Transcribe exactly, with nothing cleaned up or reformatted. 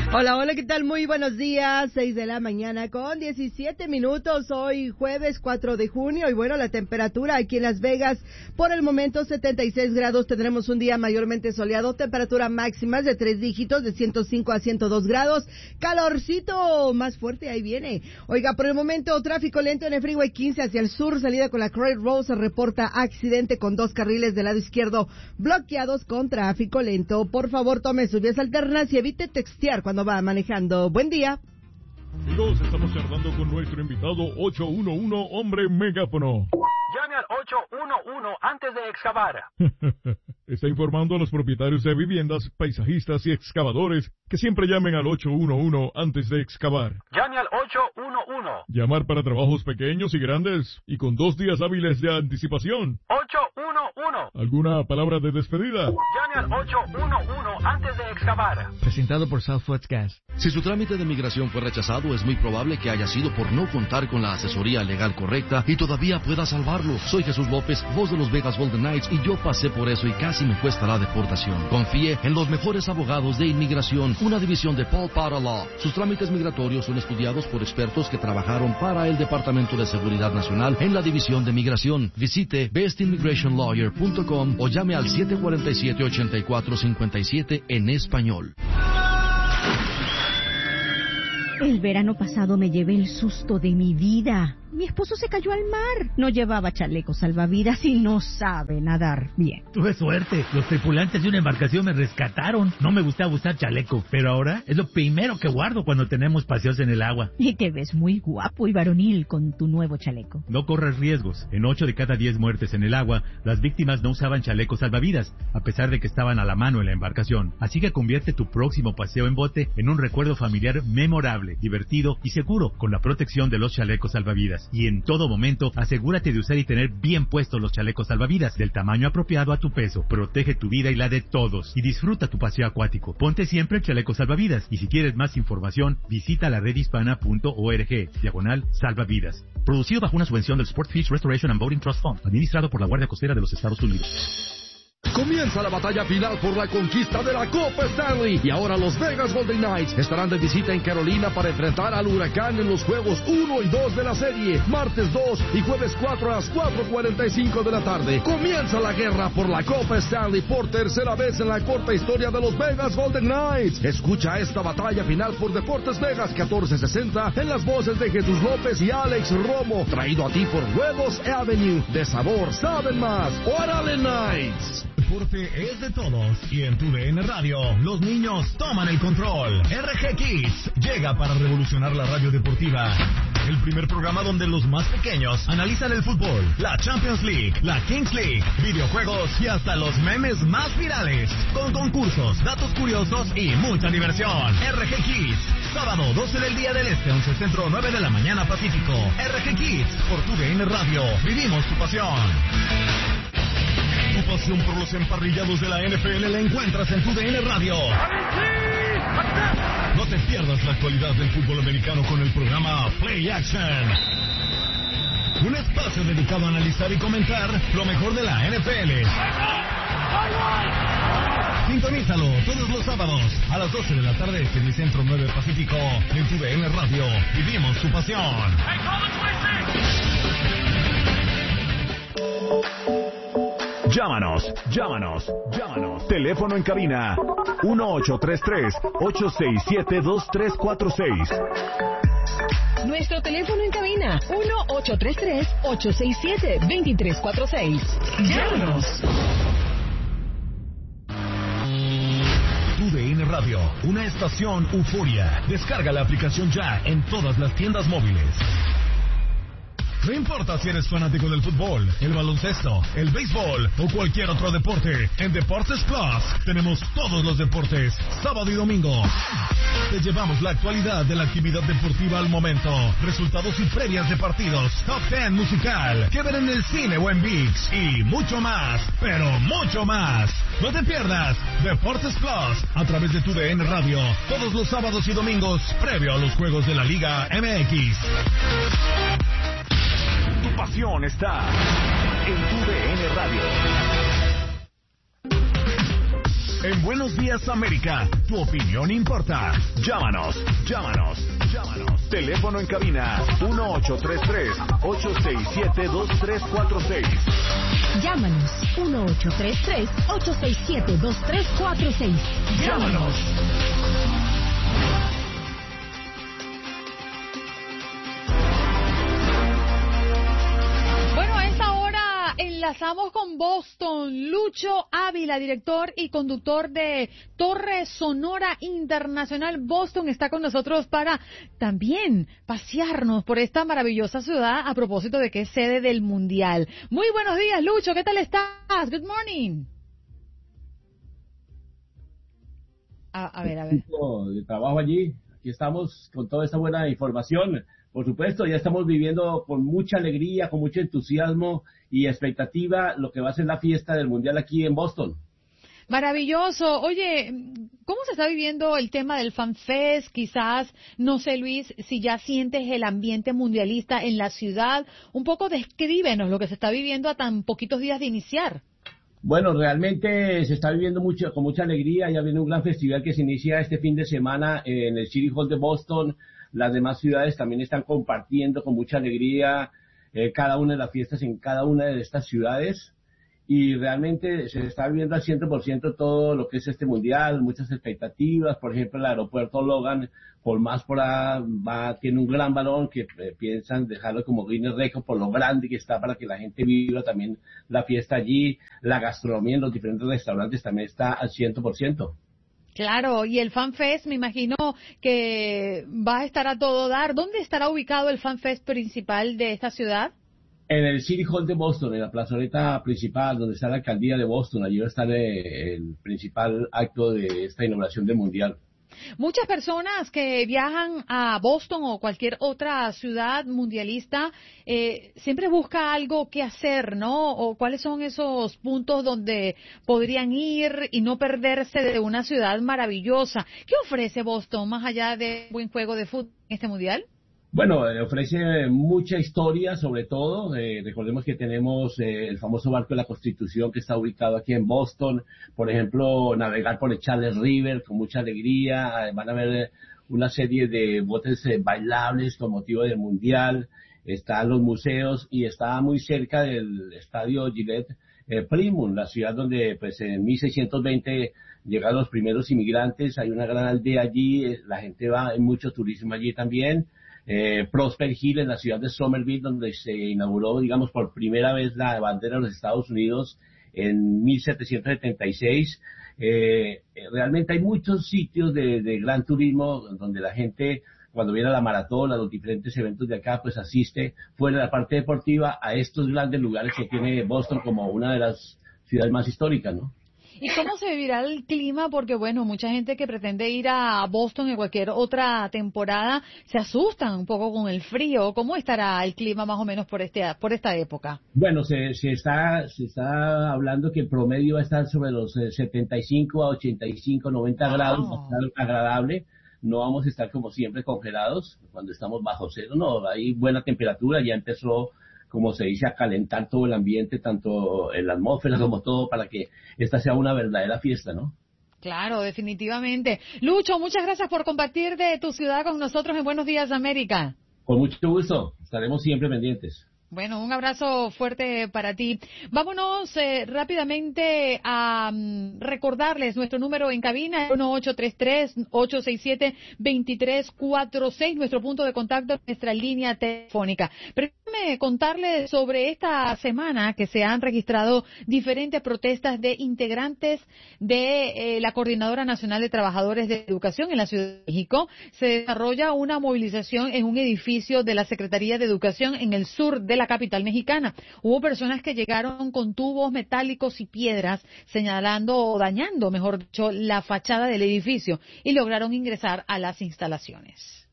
Hola, hola, ¿qué tal? Muy buenos días, seis de la mañana con diecisiete minutos, hoy jueves cuatro de junio, y bueno, la temperatura aquí en Las Vegas, por el momento setenta y seis grados, tendremos un día mayormente soleado, temperatura máxima de tres dígitos, de ciento cinco a ciento dos grados, calorcito más fuerte, ahí viene. Oiga, por el momento, tráfico lento en el Freeway quince hacia el sur, salida con la Croix Road, se reporta accidente con dos carriles del lado izquierdo bloqueados con tráfico lento. Por favor, tome sus vías alternas y evite textear cuando va manejando. Buen día. Amigos, estamos charlando con nuestro invitado ocho uno uno, hombre megáfono. Llame al ocho uno uno antes de excavar. Está informando a los propietarios de viviendas, paisajistas y excavadores que siempre llamen al ocho uno uno antes de excavar. Llame al ocho uno uno. Llamar para trabajos pequeños y grandes y con dos días hábiles de anticipación. ocho uno uno. ¿Alguna palabra de despedida? Llame al ocho uno uno antes de excavar. Presentado por Southwest Gas. Si su trámite de migración fue rechazado, es muy probable que haya sido por no contar con la asesoría legal correcta y todavía pueda salvarlo. Soy Jesús López, voz de los Vegas Golden Knights, y yo pasé por eso y casi me cuesta la deportación. Confíe en los mejores abogados de inmigración, una división de Paul Potter Law. Sus trámites migratorios son estudiados por expertos que trabajaron para el Departamento de Seguridad Nacional en la División de Migración. Visite best immigration lawyer punto com o llame al siete cuatro siete, ocho cuatro cinco siete en español. El verano pasado me llevé el susto de mi vida. Mi esposo se cayó al mar. No llevaba chaleco salvavidas y no sabe nadar bien. Tuve suerte. Los tripulantes de una embarcación me rescataron. No me gustaba usar chaleco, pero ahora es lo primero que guardo cuando tenemos paseos en el agua. Y te ves muy guapo y varonil con tu nuevo chaleco. No corres riesgos. En ocho de cada diez muertes en el agua, las víctimas no usaban chalecos salvavidas, a pesar de que estaban a la mano en la embarcación. Así que convierte tu próximo paseo en bote en un recuerdo familiar memorable, divertido y seguro, con la protección de los chalecos salvavidas. Y en todo momento, asegúrate de usar y tener bien puestos los chalecos salvavidas, del tamaño apropiado a tu peso. Protege tu vida y la de todos, y disfruta tu paseo acuático. Ponte siempre el chaleco salvavidas, y si quieres más información, visita la red hispana punto org, diagonal salvavidas. Producido bajo una subvención del Sportfish Restoration and Boating Trust Fund, administrado por la Guardia Costera de los Estados Unidos. Comienza la batalla final por la conquista de la Copa Stanley, y ahora los Vegas Golden Knights estarán de visita en Carolina para enfrentar al Huracán en los juegos uno y dos de la serie, martes dos y jueves cuatro a las cuatro cuarenta y cinco de la tarde. Comienza la guerra por la Copa Stanley por tercera vez en la corta historia de los Vegas Golden Knights. Escucha esta batalla final por Deportes Vegas catorce sesenta en las voces de Jesús López y Alex Romo, traído a ti por Huevos Avenue. De sabor saben más. ¡Órale, Knights! Deporte es de todos, y en tu D N Radio los niños toman el control. R G Kids llega para revolucionar la radio deportiva. El primer programa donde los más pequeños analizan el fútbol, la Champions League, la Kings League, videojuegos y hasta los memes más virales, con concursos, datos curiosos y mucha diversión. R G Kids, sábado doce del día del Este, once Centro, nueve de la mañana Pacífico. R G Kids, por tu D N Radio, vivimos tu pasión. Tu pasión por los emparrillados de la N F L la encuentras en tu D N Radio. No te pierdas la actualidad del fútbol americano con el programa Play Action, un espacio dedicado a analizar y comentar lo mejor de la N F L. Sintonízalo todos los sábados a las doce de la tarde, en el Centro nueve Pacífico, en tu D N Radio. Vivimos tu pasión. Llámanos, llámanos, llámanos. Teléfono en cabina uno ocho tres tres, ocho seis siete, dos tres cuatro seis. Nuestro teléfono en cabina uno ocho tres tres, ocho seis siete, dos tres cuatro seis. Llámanos. Tu D N Radio, una estación euforia. Descarga la aplicación ya en todas las tiendas móviles. No importa si eres fanático del fútbol, el baloncesto, el béisbol o cualquier otro deporte, en Deportes Plus tenemos todos los deportes, sábado y domingo. Te llevamos la actualidad de la actividad deportiva al momento, resultados y previas de partidos, top ten musical, que ver en el cine o en ViX, y mucho más, pero mucho más. No te pierdas Deportes Plus a través de tu D N Radio, todos los sábados y domingos, previo a los juegos de la Liga M X. Tu pasión está en tu D N Radio. En Buenos Días América, tu opinión importa. Llámanos, llámanos, llámanos. Teléfono en cabina uno ocho tres tres, ocho seis siete, dos tres cuatro seis. Llámanos uno ocho tres tres, ocho seis siete, dos tres cuatro seis. Llámanos. Bueno, a esta hora enlazamos con Boston. Lucho Ávila, director y conductor de Torre Sonora Internacional Boston, está con nosotros para también pasearnos por esta maravillosa ciudad a propósito de que es sede del Mundial. Muy buenos días, Lucho, ¿qué tal estás? Good morning. A, a ver, a ver. De trabajo allí, aquí estamos con toda esta buena información. Por supuesto, ya estamos viviendo con mucha alegría, con mucho entusiasmo y expectativa lo que va a ser la fiesta del Mundial aquí en Boston. Maravilloso. Oye, ¿cómo se está viviendo el tema del FanFest? Quizás, no sé, Luis, si ya sientes el ambiente mundialista en la ciudad. Un poco descríbenos lo que se está viviendo a tan poquitos días de iniciar. Bueno, realmente se está viviendo mucho, con mucha alegría. Ya viene un gran festival que se inicia este fin de semana en el City Hall de Boston. Las demás ciudades también están compartiendo con mucha alegría eh, cada una de las fiestas en cada una de estas ciudades. Y realmente se está viviendo al cien por ciento todo lo que es este mundial, muchas expectativas. Por ejemplo, el aeropuerto Logan, por más por ahí, va, tiene un gran balón que eh, piensan dejarlo como Guinness Record por lo grande que está para que la gente viva también la fiesta allí. La gastronomía en los diferentes restaurantes también está al cien por ciento. Claro, y el FanFest me imagino que va a estar a todo dar. ¿Dónde estará ubicado el FanFest principal de esta ciudad? En el City Hall de Boston, en la plazoleta principal, donde está la alcaldía de Boston. Allí va a estar el principal acto de esta inauguración del Mundial. Muchas personas que viajan a Boston o cualquier otra ciudad mundialista eh, siempre busca algo que hacer, ¿no? O cuáles son esos puntos donde podrían ir y no perderse de una ciudad maravillosa. ¿Qué ofrece Boston más allá de buen juego de fútbol en este mundial? Bueno, eh, ofrece mucha historia, sobre todo. Eh, recordemos que tenemos eh, el famoso barco de la Constitución que está ubicado aquí en Boston. Por ejemplo, navegar por el Charles River con mucha alegría. Eh, van a ver eh, una serie de botes eh, bailables con motivo del Mundial. Están los museos y está muy cerca del estadio Gillette eh, Plymouth, la ciudad donde pues en mil seiscientos veinte llegaron los primeros inmigrantes. Hay una gran aldea allí, eh, la gente va, hay mucho turismo allí también. Eh, Prosper Hill en la ciudad de Somerville, donde se inauguró, digamos, por primera vez la bandera de los Estados Unidos en mil setecientos setenta y seis. Eh, realmente hay muchos sitios de, de gran turismo donde la gente, cuando viene a la maratón, a los diferentes eventos de acá, pues asiste fuera de la parte deportiva a estos grandes lugares que tiene Boston como una de las ciudades más históricas, ¿no? ¿Y cómo se vivirá el clima? Porque, bueno, mucha gente que pretende ir a Boston en cualquier otra temporada se asustan un poco con el frío. ¿Cómo estará el clima más o menos por este por esta época? Bueno, se, se está se está hablando que el promedio va a estar sobre los eh, setenta y cinco a ochenta y cinco, noventa oh. grados, va a estar agradable. No vamos a estar como siempre congelados cuando estamos bajo cero, no, hay buena temperatura, ya empezó, como se dice, a calentar todo el ambiente, tanto en la atmósfera como todo, para que esta sea una verdadera fiesta, ¿no? Claro, definitivamente. Lucho, muchas gracias por compartir de tu ciudad con nosotros en Buenos Días América. Con mucho gusto, estaremos siempre pendientes. Bueno, un abrazo fuerte para ti. Vámonos eh, rápidamente a um, recordarles nuestro número en cabina, uno ocho tres tres, ocho seis siete, dos tres cuatro seis, nuestro punto de contacto, nuestra línea telefónica. Permítame contarles sobre esta semana que se han registrado diferentes protestas de integrantes de eh, la Coordinadora Nacional de Trabajadores de Educación en la Ciudad de México. Se desarrolla una movilización en un edificio de la Secretaría de Educación en el sur de la capital mexicana. Hubo personas que llegaron con tubos metálicos y piedras señalando o dañando, mejor dicho, la fachada del edificio y lograron ingresar a las instalaciones.